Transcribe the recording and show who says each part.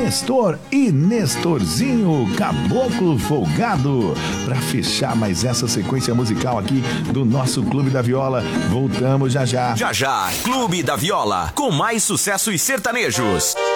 Speaker 1: Nestor e Nestorzinho, Caboclo Folgado. Para fechar mais essa sequência musical aqui do nosso Clube da Viola, voltamos já já.
Speaker 2: Já já, Clube da Viola, com mais sucessos sertanejos.